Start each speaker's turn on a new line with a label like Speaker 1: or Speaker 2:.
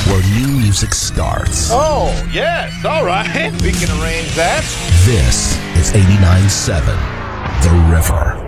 Speaker 1: where new music starts.
Speaker 2: Oh, yes, all right. We can arrange that.
Speaker 1: This is 89.7 The River.